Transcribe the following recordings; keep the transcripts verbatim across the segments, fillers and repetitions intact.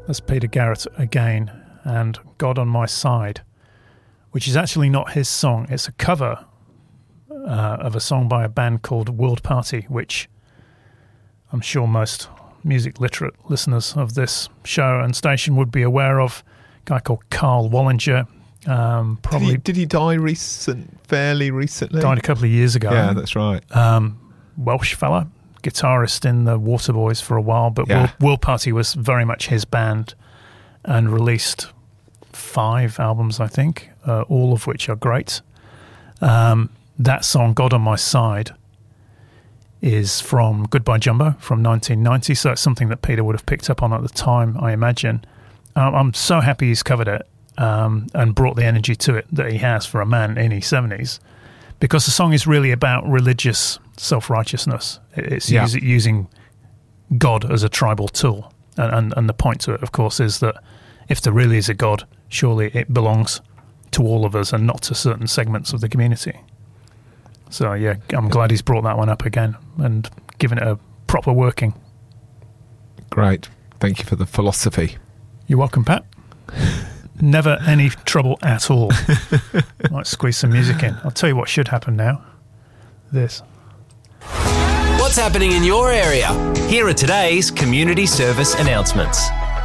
That's Peter Garrett again, and God on My Side, which is actually not his song. It's a cover uh, of a song by a band called World Party, which I'm sure most music literate listeners of this show and station would be aware of. A guy called Carl Wallinger. Um, probably did he, did he die recent, fairly recently? Died a couple of years ago. Yeah, that's right. Um, Welsh fella, guitarist in the Waterboys for a while, but yeah. World, World Party was very much his band and released five albums, I think, uh, all of which are great. Um, that song, God on My Side, is from Goodbye Jumbo from nineteen ninety, so it's something that Peter would have picked up on at the time, I imagine. Um, I'm so happy he's covered it um, and brought the energy to it that he has for a man in his seventies, because the song is really about religious self-righteousness. It's yeah. use, using God as a tribal tool, and, and, and the point to it, of course, is that if there really is a God, surely it belongs to all of us and not to certain segments of the community. So, yeah, I'm glad he's brought that one up again and given it a proper working. Great. Thank you for the philosophy. You're welcome, Pat. Never any trouble at all. Might squeeze some music in. I'll tell you what should happen now. This. What's happening in your area? Here are today's community service announcements.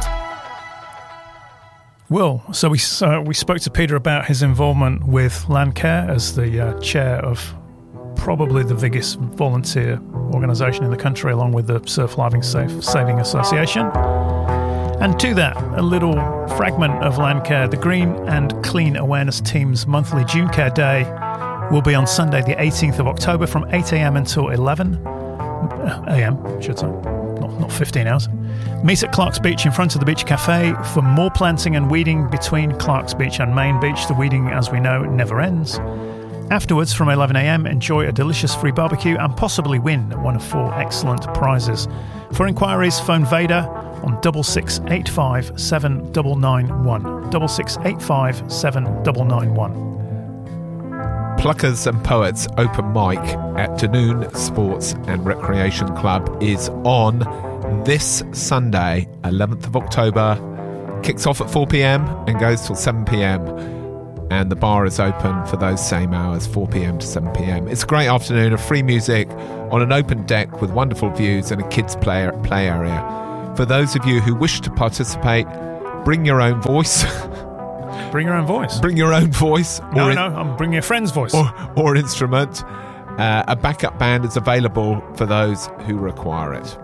Well, so we uh, we spoke to Peter about his involvement with Landcare as the uh, chair of probably the biggest volunteer organisation in the country, along with the Surf Living Safe Saving Association. And to that, a little fragment of Landcare. The Green and Clean Awareness Team's monthly June Care Day will be on Sunday the eighteenth of October from eight a.m. until eleven a.m, I should say, not, not fifteen hours. Meet at Clark's Beach in front of the Beach Cafe for more planting and weeding between Clark's Beach and Main Beach. The weeding, as we know, never ends. Afterwards, from eleven a.m, enjoy a delicious free barbecue and possibly win one of four excellent prizes. For inquiries, phone Vader on double six eight five seven nine nine one. double six eight five seven nine nine one. Pluckers and Poets open mic at Dunoon Sports and Recreation Club is on this Sunday, eleventh of October. Kicks off at four p.m. and goes till seven p.m. and the bar is open for those same hours, four p.m. to seven p.m. It's a great afternoon of free music on an open deck with wonderful views and a kids play, play area. For those of you who wish to participate, bring your own voice. Bring your own voice. Bring your own voice. No, or in, no, I'm bringing a friend's voice. Or, or instrument. Uh, a backup band is available for those who require it.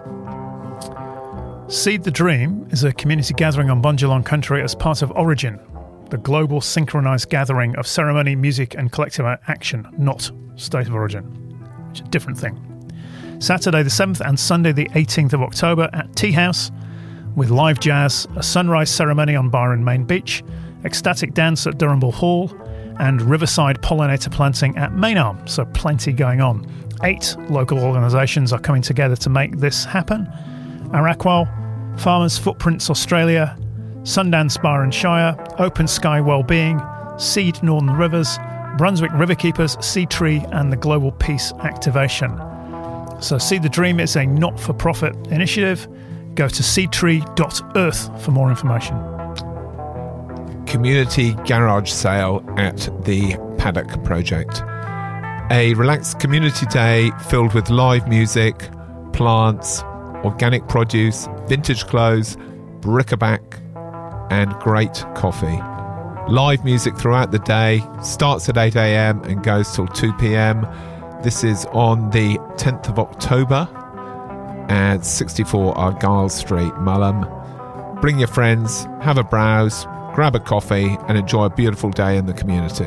Seed the Dream is a community gathering on Bundjalung country as part of Origin, the global synchronised gathering of ceremony, music and collective action, not State of Origin, which is a different thing. Saturday the seventh and Sunday the eighteenth of October at Tea House, with live jazz, a sunrise ceremony on Byron Main Beach, ecstatic dance at Durhamball Hall, and riverside pollinator planting at Maynarm, so plenty going on. Eight local organisations are coming together to make this happen. Arakwal, Farmers Footprints Australia, Sundance Bar and Shire, Open Sky Wellbeing, Seed Northern Rivers, Brunswick Riverkeepers, Sea Tree and the Global Peace Activation. So Seed the Dream is a not-for-profit initiative. Go to seedtree dot earth for more information. Community garage sale at the Paddock Project. A relaxed community day filled with live music, plants, organic produce, vintage clothes, bric-a-brac and great coffee. Live music throughout the day, starts at eight a.m. and goes till two p.m. This is on the tenth of October at sixty-four Argyle Street, Mullum. Bring your friends, have a browse, grab a coffee and enjoy a beautiful day in the community.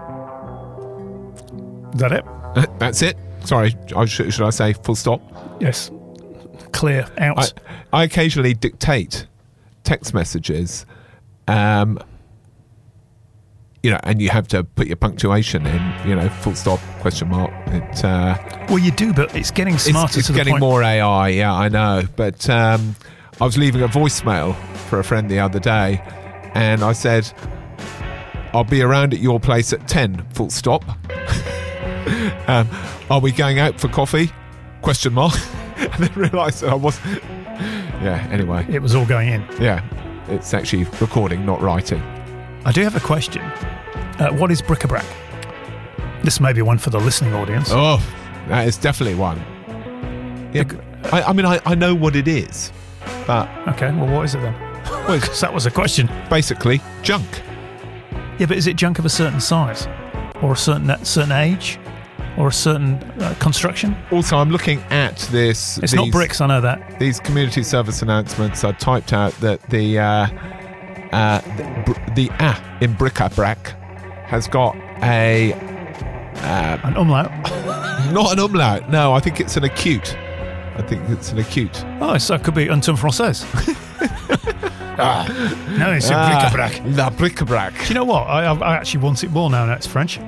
Is that it? That's it. Sorry, should, should I say full stop? Yes. Clear out. I, I occasionally dictate text messages, um, you know, and you have to put your punctuation in, you know, full stop, question mark. It, uh, well, you do, but it's getting smarter. It's, it's to getting the point. more A I, yeah, I know. But um, I was leaving a voicemail for a friend the other day, and I said, I'll be around at your place at ten, full stop. um, are we going out for coffee? Question mark. And then realised that I wasn't. Yeah, anyway. It was all going in. Yeah. it's actually recording, not writing. I do have a question. Uh, what is bric-a-brac? This may be one for the listening audience. Oh, that is definitely one. Yeah, I, I mean, I, I know what it is, but... Okay, well, what is it then? Well, Because that was a question. basically junk. Yeah, but is it junk of a certain size? Or a certain certain age? Or a certain uh, construction? Also, I'm looking at this. It's these, not bricks, I know that. These community service announcements. I typed out that the uh, uh, the, br- the ah in bric-a-brac has got a uh, An umlaut. not an umlaut. No, I think it's an acute. I think it's an acute. Oh, so it could be un ton français. ah, no, it's a Ah, bric-a-brac. La bric-a-brac. Do you know what? I, I actually want it more now. Now it's French.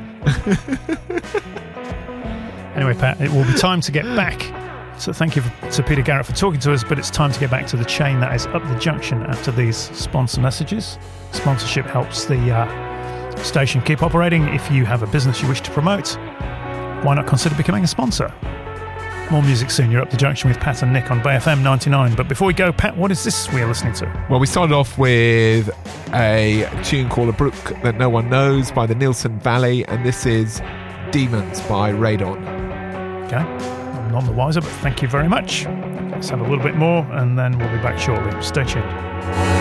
Anyway, Pat, it will be time to get back. So thank you for, to Peter Garrett for talking to us, but it's time to get back to the chain that is Up the Junction after these sponsor messages. Sponsorship helps the uh, station keep operating. If you have a business you wish to promote, why not consider becoming a sponsor? More music soon. You're Up the Junction with Pat and Nick on Bay F M ninety-nine. But before we go, Pat, what is this we are listening to? Well, we started off with a tune called A Brook That No One Knows by the Nielsen Valley, and this is Demons by Radon. Okay, I'm none the wiser, but thank you very much. Let's have a little bit more, and then we'll be back shortly. Stay tuned.